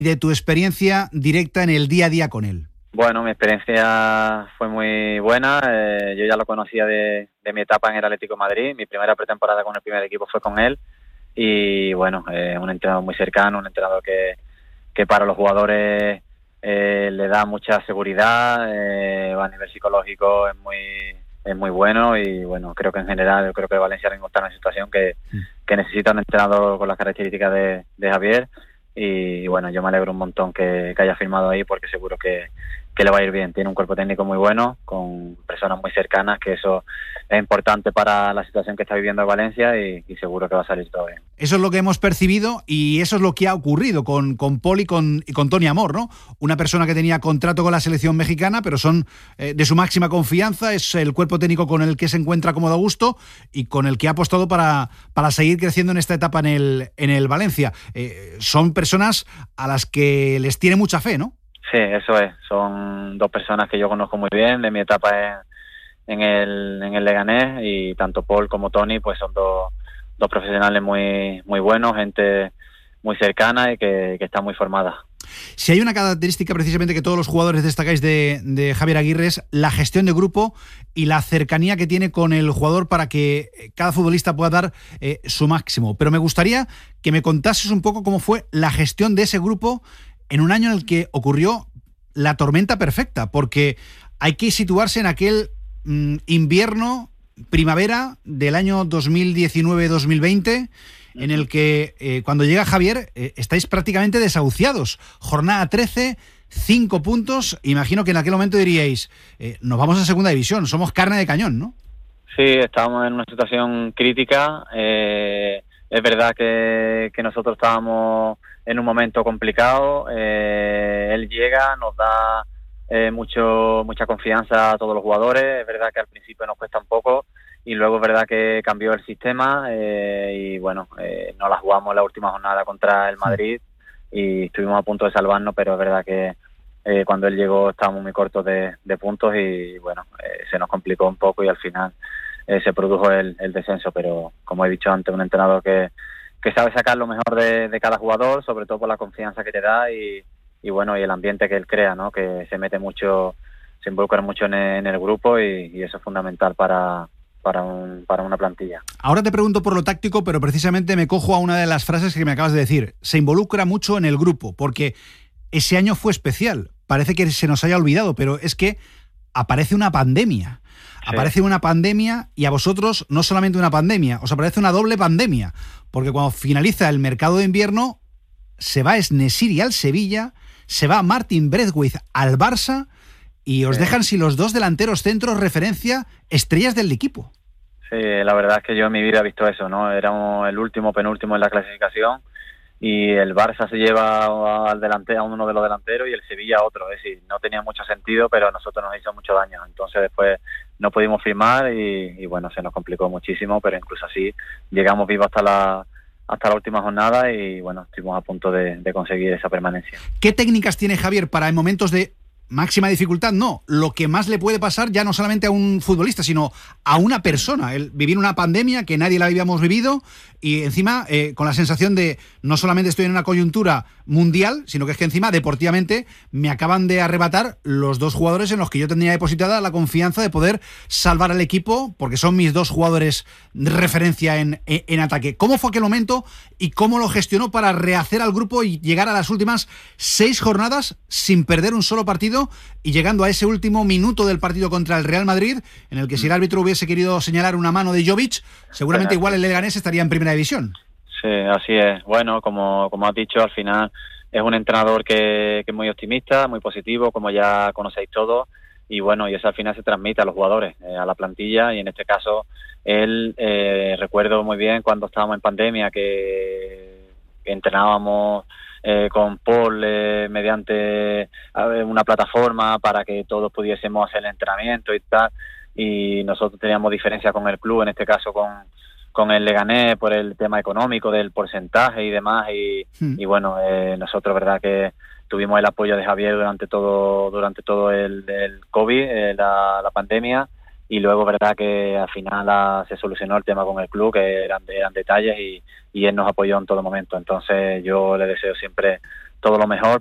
de tu experiencia directa en el día a día con él. Bueno, mi experiencia fue muy buena. Yo ya lo conocía de mi etapa en el Atlético de Madrid. Mi primera pretemporada con el primer equipo fue con él. Y bueno, un entrenador muy cercano, un entrenador que para los jugadores le da mucha seguridad. A nivel psicológico es muy bueno. Y bueno, creo que en general, creo que Valencia ahora mismo está en una situación que necesita un entrenador con las características de Javier. Y bueno, yo me alegro un montón que haya firmado ahí, porque seguro que le va a ir bien. Tiene un cuerpo técnico muy bueno, con personas muy cercanas, que eso es importante para la situación que está viviendo Valencia, y seguro que va a salir todo bien. Eso es lo que hemos percibido y eso es lo que ha ocurrido con Paul y con Toni Amor, ¿no? Una persona que tenía contrato con la selección mexicana, pero son de su máxima confianza, es el cuerpo técnico con el que se encuentra cómodo a gusto y con el que ha apostado para seguir creciendo en esta etapa en el Valencia. Son personas a las que les tiene mucha fe, ¿no? Sí, eso es. Son dos personas que yo conozco muy bien de mi etapa en el Leganés, y tanto Paul como Toni pues son dos profesionales muy buenos, gente muy cercana y que está muy formada. Si hay una característica precisamente que todos los jugadores destacáis de Javier Aguirre, es la gestión de grupo y la cercanía que tiene con el jugador para que cada futbolista pueda dar su máximo. Pero me gustaría que me contases un poco cómo fue la gestión de ese grupo en un año en el que ocurrió la tormenta perfecta, porque hay que situarse en aquel invierno-primavera del año 2019-2020, en el que cuando llega Javier estáis prácticamente desahuciados. Jornada 13, 5 puntos. Imagino que en aquel momento diríais, nos vamos a segunda división, somos carne de cañón, ¿no? Sí, estábamos en una situación crítica. Es verdad que nosotros estábamos en un momento complicado. Él llega, nos da mucha confianza a todos los jugadores. Es verdad que al principio nos cuesta un poco, y luego es verdad que cambió el sistema, y bueno, nos la jugamos la última jornada contra el Madrid y estuvimos a punto de salvarnos, pero es verdad que cuando él llegó estábamos muy cortos de puntos, y bueno, se nos complicó un poco y al final se produjo el descenso. Pero como he dicho antes, un entrenador que sabe sacar lo mejor de cada jugador, sobre todo por la confianza que te da y bueno, y el ambiente que él crea, ¿no? Que se mete mucho, se involucra mucho en el grupo, y eso es fundamental para una plantilla. Ahora te pregunto por lo táctico, pero precisamente me cojo a una de las frases que me acabas de decir. Se involucra mucho en el grupo, porque ese año fue especial. Parece que se nos haya olvidado, pero es que aparece una pandemia. Sí. Aparece una pandemia, y a vosotros no solamente una pandemia, os aparece una doble pandemia, porque cuando finaliza el mercado de invierno se va Enesiri al Sevilla, se va Martin Braithwaite al Barça, y os dejan sin los dos delanteros centros referencia, estrellas del equipo. Sí, la verdad es que yo en mi vida he visto eso, ¿no? Éramos el penúltimo en la clasificación, y el Barça se lleva a uno de los delanteros y el Sevilla a otro. Es decir, no tenía mucho sentido, pero a nosotros nos hizo mucho daño. Entonces después no pudimos firmar y bueno, se nos complicó muchísimo, pero incluso así llegamos vivos hasta la última jornada, y bueno, estuvimos a punto de conseguir esa permanencia. ¿Qué técnicas tiene Javier para, en momentos de máxima dificultad, no, lo que más le puede pasar ya no solamente a un futbolista, sino a una persona? El vivir una pandemia que nadie la habíamos vivido, y encima con la sensación de no solamente estoy en una coyuntura mundial, sino que es que encima deportivamente me acaban de arrebatar los dos jugadores en los que yo tenía depositada la confianza de poder salvar al equipo, porque son mis dos jugadores de referencia en ataque. ¿Cómo fue aquel momento y cómo lo gestionó para rehacer al grupo y llegar a las últimas 6 jornadas sin perder un solo partido, y llegando a ese último minuto del partido contra el Real Madrid, en el que si el árbitro hubiese querido señalar una mano de Jovic, seguramente igual el Leganés estaría en primera división? Sí, así es. Bueno, como has dicho, al final es un entrenador que es muy optimista, muy positivo, como ya conocéis todos, y bueno, y eso al final se transmite a los jugadores, a la plantilla, y en este caso él, recuerdo muy bien cuando estábamos en pandemia que entrenábamos con Paul mediante una plataforma para que todos pudiésemos hacer el entrenamiento y tal, y nosotros teníamos diferencias con el club, en este caso con el Leganés, por el tema económico del porcentaje y demás, y bueno, nosotros verdad que tuvimos el apoyo de Javier durante todo el COVID, la pandemia, y luego verdad que al final se solucionó el tema con el club, que eran detalles, y él nos apoyó en todo momento. Entonces yo le deseo siempre todo lo mejor